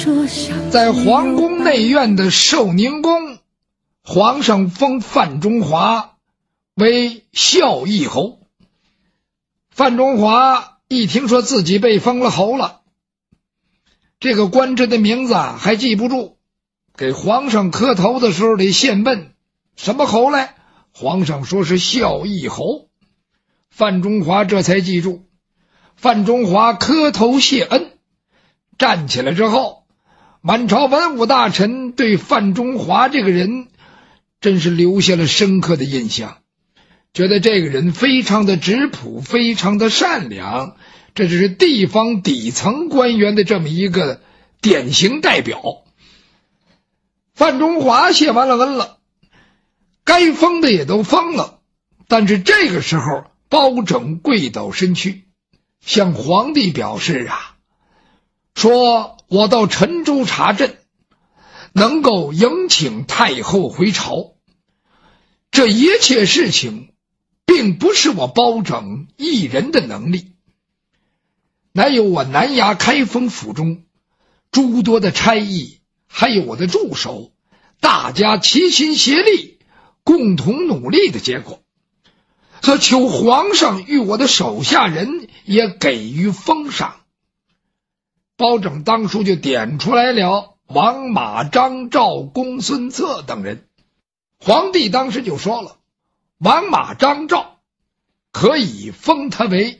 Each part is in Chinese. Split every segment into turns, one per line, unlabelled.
在皇宫内院的寿宁宫，皇上封范中华为孝义侯。范中华一听说自己被封了侯了，这个官职的名字还记不住，给皇上磕头的时候得现问什么侯来，皇上说是孝义侯。范中华这才记住，范中华磕头谢恩，站起来之后，满朝文武大臣对范中华这个人真是留下了深刻的印象，觉得这个人非常的质朴，非常的善良，这只是地方底层官员的这么一个典型代表。范中华谢完了恩了，该封的也都封了，但是这个时候包拯跪倒身躯，向皇帝表示说我到陈州查镇，能够迎请太后回朝，这一切事情并不是我包拯一人的能力，乃有我南衙开封府中诸多的差役，还有我的助手，大家齐心协力，共同努力的结果，所求皇上与我的手下人也给予封赏。包拯当初就点出来了王马、张赵、公孙策等人。皇帝当时就说了，王马、张赵可以封他为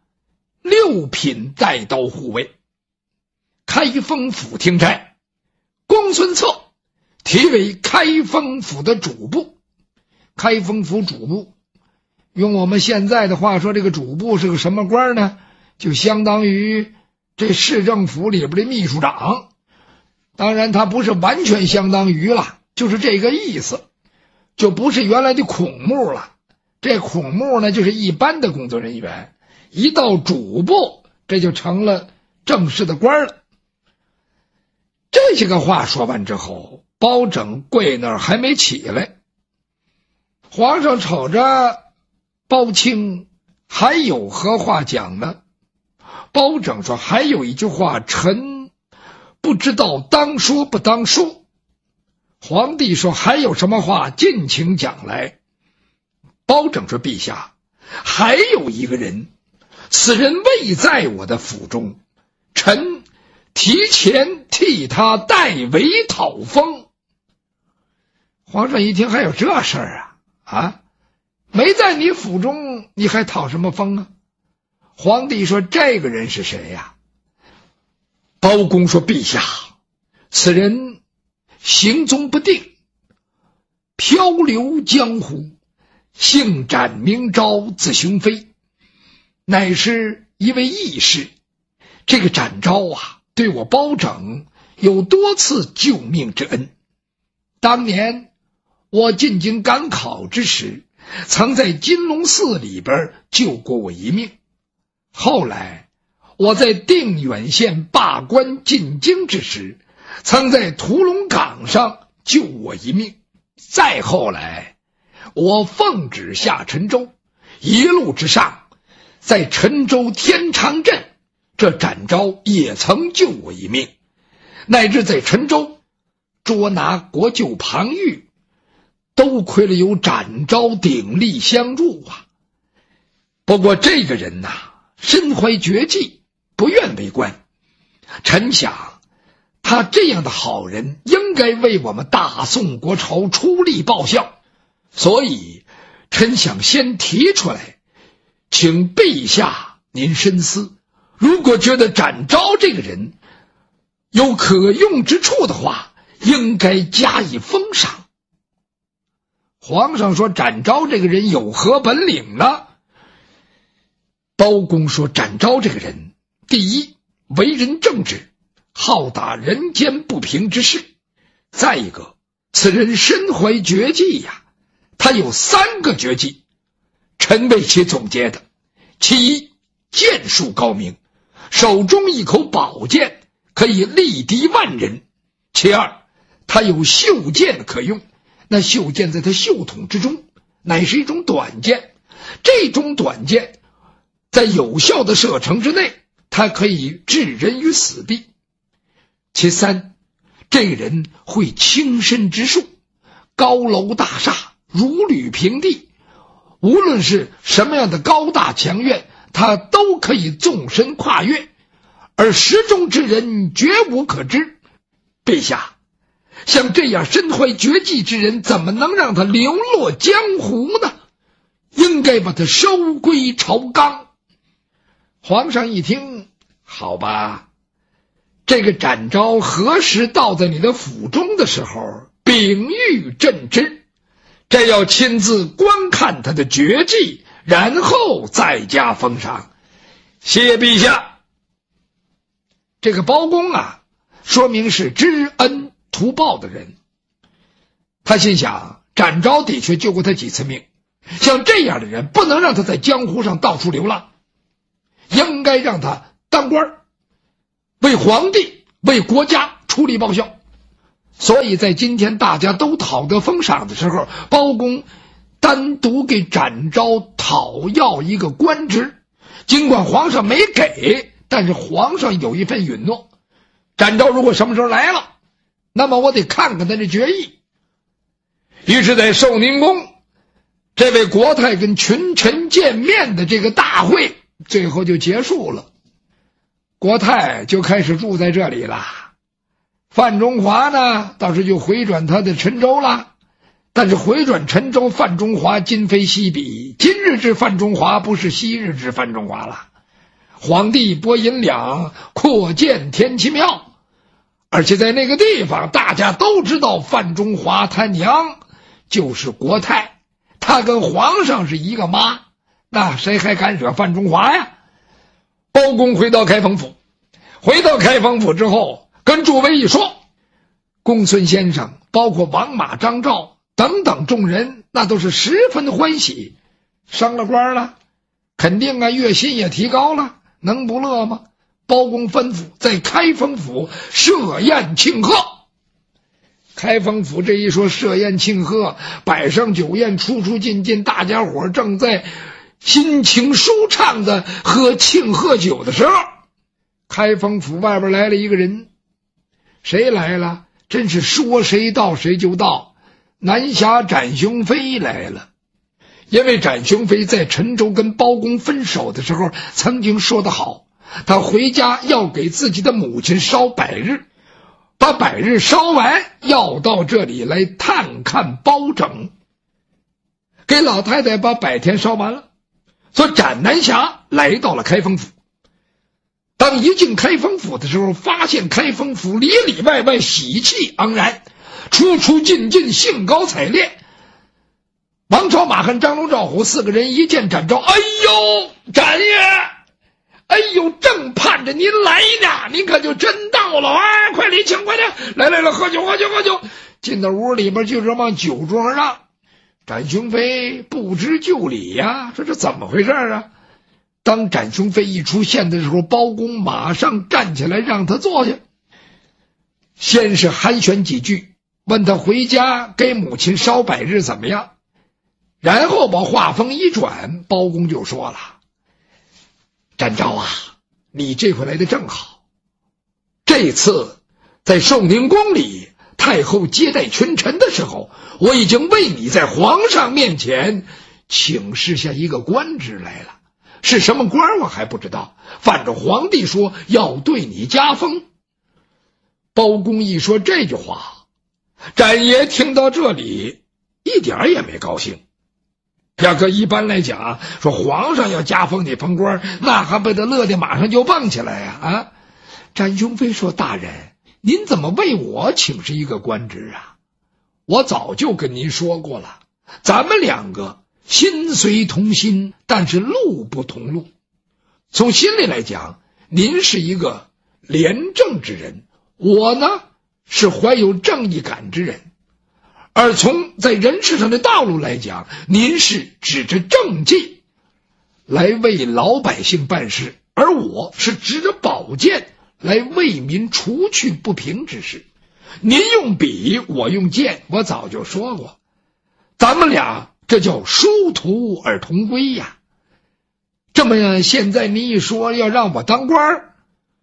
6品带刀护卫，开封府听差。公孙策提为开封府的主簿。开封府主簿，用我们现在的话说，这个主簿是个什么官呢？就相当于这市政府里边的秘书长。当然他不是完全相当于了，就是这个意思，就不是原来的孔目了。这孔目呢就是一般的工作人员，一到主簿这就成了正式的官了。这些个话说完之后，包拯跪那儿还没起来。皇上瞅着包青还有何话讲呢？包拯说还有一句话臣不知道当说不当说。皇帝说还有什么话尽情讲来。包拯说陛下，还有一个人，此人未在我的府中，臣提前替他代为讨封。皇上一听还有这事儿没在你府中，你还讨什么封啊？皇帝说这个人是谁呀？包公说陛下，此人行踪不定，漂流江湖，姓展名昭，字雄飞，乃是一位义士。这个展昭对我包拯有多次救命之恩。当年我进京赶考之时，曾在金龙寺里边救过我一命。后来我在定远县罢官进京之时，曾在屠龙岗上救我一命。再后来我奉旨下陈州，一路之上在陈州天长镇，这展昭也曾救我一命，乃至在陈州捉拿国舅庞玉，都亏了有展昭鼎力相助不过这个人身怀绝技，不愿为官。臣想他这样的好人应该为我们大宋国朝出力报效，所以臣想先提出来，请陛下您深思，如果觉得展昭这个人有可用之处的话，应该加以封赏。皇上说展昭这个人有何本领呢？包公说展昭这个人，第一，为人正直，好打人间不平之事。再一个，此人身怀绝技他有3个绝技，臣为其总结的。其一，剑术高明，手中一口宝剑可以力敌万人。其二，他有袖剑可用，那袖剑在他袖筒之中，乃是一种短剑，这种短剑在有效的射程之内，它可以置人于死地。 其三，这个人会轻身之术，高楼大厦如履平地，无论是什么样的高大强院，他都可以纵身跨越，而石中之人绝无可知。陛下，像这样身怀绝技之人，怎么能让他流落江湖呢？应该把他收归朝纲。皇上一听，好吧，这个展昭何时到在你的府中的时候，秉谕朕知，这要亲自观看他的绝技，然后再加封赏。谢陛下。这个包公啊，说明是知恩图报的人。他心想，展昭的确救过他几次命，像这样的人不能让他在江湖上到处流浪，应该让他当官，为皇帝为国家出力报效。所以在今天大家都讨得封赏的时候，包公单独给展昭讨要一个官职，尽管皇上没给，但是皇上有一份允诺，展昭如果什么时候来了，那么我得看看他的决议。于是在寿宁宫，这位国太跟群臣见面的这个大会最后就结束了。国太就开始住在这里了，范中华呢倒是就回转他的陈州了。但是回转陈州，范中华今非昔比，今日之范中华不是昔日之范中华了。皇帝拨银两，扩建天齐庙，而且在那个地方大家都知道范中华他娘就是国太，他跟皇上是一个妈，那谁还敢惹范中华呀？包公回到开封府，之后跟诸位一说，公孙先生包括王马张赵等等众人，那都是十分欢喜，升了官了，肯定啊月薪也提高了，能不乐吗？包公吩咐在开封府设宴庆贺。开封府这一说设宴庆贺，摆上酒宴，出出进进，大家伙正在心情舒畅的喝庆贺酒的时候，开封府外边来了一个人。谁来了？真是说谁到谁就到，南侠展雄飞来了。因为展雄飞在陈州跟包公分手的时候曾经说得好，他回家要给自己的母亲烧百日，把百日烧完，要到这里来探看包拯，给老太太把百天烧完了。所以展南侠来到了开封府。当一进开封府的时候，发现开封府里里外外喜气盎然，出出进进，兴高采烈。王朝、马汉、张龙、赵虎四个人一见展昭，哎呦，展爷，哎呦，正盼着您来呢，您可就真到了啊！快礼请，快点，来，喝酒。进到屋里边就这往酒桌上让。展雄飞不知就礼呀，这是怎么回事啊？当展雄飞一出现的时候，包公马上站起来让他坐下，先是寒暄几句，问他回家给母亲烧百日怎么样，然后把话锋一转，包公就说了：展昭啊，你这回来的正好，这次在寿宁宫里太后接待群臣的时候，我已经为你在皇上面前请示下一个官职来了，是什么官我还不知道，反正皇帝说要对你加封。包公一说这句话，展爷听到这里一点也没高兴。要搁一般来讲，说皇上要加封你封官，那还不得乐得马上就蹦起来呀！展雄飞说：大人，您怎么为我请示一个官职啊？我早就跟您说过了，咱们两个心虽同心，但是路不同路。从心里来讲，您是一个廉政之人，我呢是怀有正义感之人。而从在人世上的道路来讲，您是指着政绩来为老百姓办事，而我是指着宝剑来为民除去不平之事。您用笔，我用剑，我早就说过，咱们俩这叫殊途而同归呀。这么现在您一说要让我当官，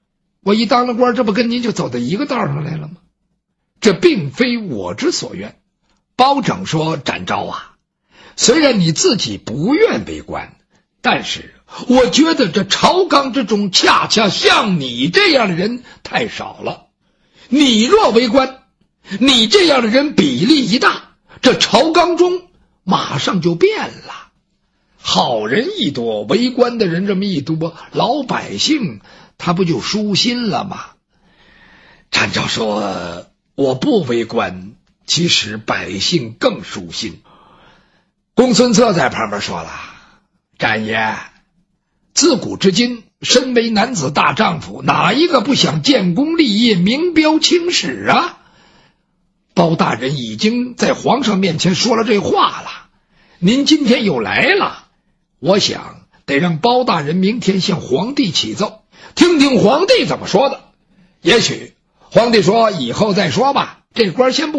我一当了官，这不跟您就走到一个道上来了吗？这并非我之所愿。包拯说，展昭啊，虽然你自己不愿为官，但是我觉得这朝纲之中恰恰像你这样的人太少了。你若为官，你这样的人比例一大，这朝纲中马上就变了。好人一多，为官的人这么一多，老百姓他不就舒心了吗？展昭说，我不为官，其实百姓更舒心。公孙策在旁边说了，展爷，自古至今，身为男子大丈夫，哪一个不想建功立业，名标青史啊？包大人已经在皇上面前说了这话了，您今天又来了，我想得让包大人明天向皇帝启奏，听听皇帝怎么说的。也许皇帝说以后再说吧，这官先不